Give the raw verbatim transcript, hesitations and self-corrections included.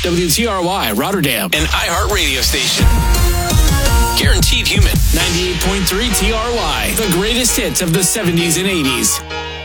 W T R Y, Rotterdam. An iHeart radio station. Guaranteed human. ninety-eight point three T R Y, the greatest hits of the seventies and eighties.